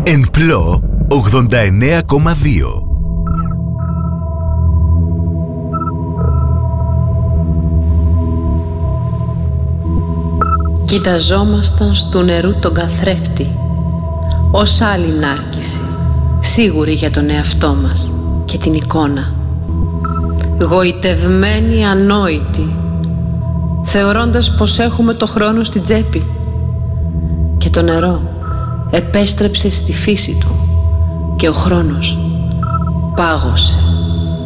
Εν Πλώ 89,2. Κοιταζόμασταν στου νερού τον καθρέφτη, ως άλλη νάρκηση, σίγουροι για τον εαυτό μας και την εικόνα. Γοητευμένοι, ανόητοι, θεωρώντας πως έχουμε το χρόνο στην τσέπη. Και το νερό επέστρεψε στη φύση του και ο χρόνος πάγωσε.